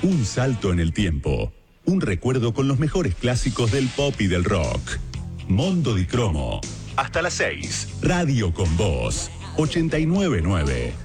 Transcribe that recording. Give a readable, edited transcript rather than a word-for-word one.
Un salto en el tiempo. Un recuerdo con los mejores clásicos del pop y del rock. Mondo di Cromo. Hasta las 6. Radio con Voz. 899.